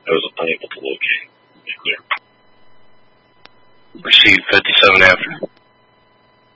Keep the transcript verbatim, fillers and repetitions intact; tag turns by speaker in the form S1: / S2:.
S1: I was unable to locate.
S2: Proceed fifty-seven after.